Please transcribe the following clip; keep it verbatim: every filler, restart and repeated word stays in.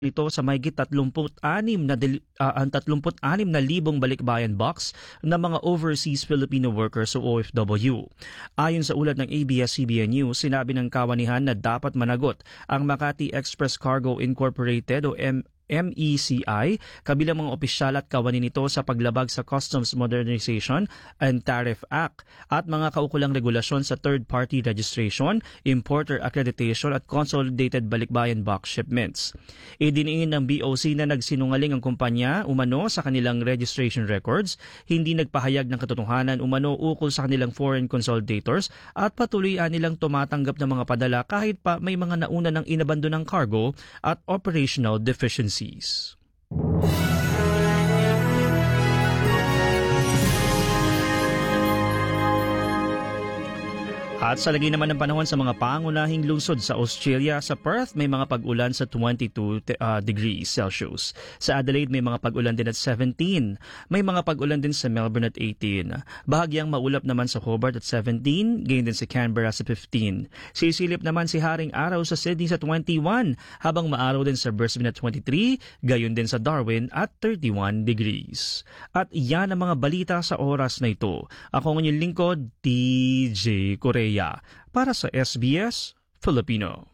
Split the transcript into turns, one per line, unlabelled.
nito sa mahigit tatlumput-anim na deli- ah, ang tatlumput-anim na libong balikbayan box ng mga overseas Filipino workers o O F W. Ayon sa ulat ng A B S C B N News, sinabi ng kawanihan na dapat managot ang Makati Express Cargo Incorporated o M M E C I, kabilang mga opisyal at kawani nito sa paglabag sa Customs Modernization and Tariff Act at mga kaukulang regulasyon sa third-party registration, importer accreditation at consolidated balikbayan box shipments. Idiniin ng B O C na nagsinungaling ang kumpanya umano sa kanilang registration records, hindi nagpahayag ng katotohanan umano ukol sa kanilang foreign consolidators at patuloy nilang tumatanggap ng mga padala kahit pa may mga nauna ng inabandonang cargo at operational deficiencies. At sa lagay naman ng panahon sa mga pangunahing lungsod sa Australia, sa Perth may mga pag-ulan sa twenty-two uh, degrees Celsius. Sa Adelaide may mga pag-ulan din at seventeen. May mga pag-ulan din sa Melbourne at eighteen. Bahagyang maulap naman sa Hobart at seventeen, gayon din sa Canberra sa fifteen. Sisilip naman si Haring Araw sa Sydney sa twenty-one, habang maaraw din sa Brisbane at twenty-three, gayon din sa Darwin at thirty-one degrees. At yan ang mga balita sa oras na ito. Ako ang inyong lingkod, D J Correa, para sa S B S Filipino.